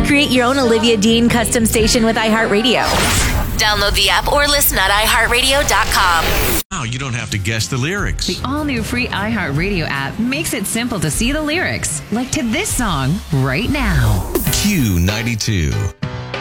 Create your own Olivia Dean custom station with iHeartRadio. Download the app or listen at iHeartRadio.com. Now you don't have to guess the lyrics. The all-new free iHeartRadio app makes it simple to see the lyrics, like to this song right now. Q92.